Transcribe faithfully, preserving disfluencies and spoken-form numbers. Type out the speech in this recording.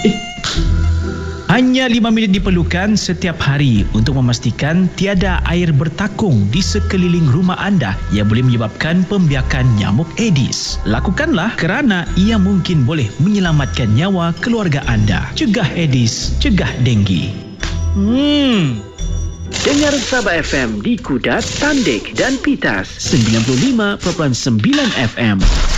Hanya lima minit diperlukan setiap hari untuk memastikan tiada air bertakung di sekeliling rumah anda yang boleh menyebabkan pembiakan nyamuk Aedes. Lakukanlah kerana ia mungkin boleh menyelamatkan nyawa keluarga anda. Cegah Aedes, cegah denggi. Hmm. Dengar Sabah F M di Kudat, Tandik dan Pitas. sembilan puluh lima perpuluhan sembilan F M.